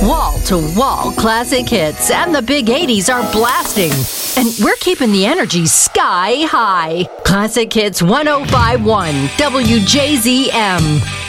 Wall-to-wall classic hits and the big 80s are blasting. And we're keeping the energy sky high. Classic Hits 105.1 WJZM.